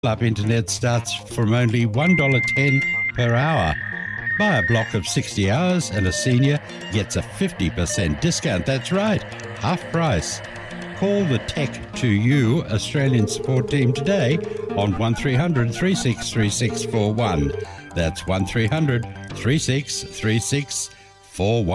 Up internet starts from only $1.10 per hour. Buy a block of 60 hours and a senior gets a 50% discount. That's right, half price. Call the Tech to You Australian support team today on 1300 363641. That's 1300 363641.